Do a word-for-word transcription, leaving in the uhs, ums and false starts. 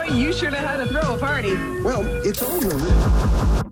You sure know how to throw a party. Well, it's all rumored.